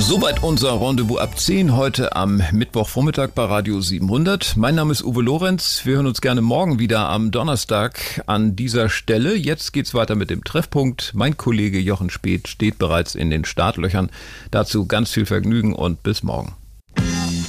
Soweit unser Rendezvous ab 10 heute am Mittwochvormittag bei Radio 700. Mein Name ist Uwe Lorenz. Wir hören uns gerne morgen wieder am Donnerstag an dieser Stelle. Jetzt geht's weiter mit dem Treffpunkt. Mein Kollege Jochen Späth steht bereits in den Startlöchern. Dazu ganz viel Vergnügen und bis morgen.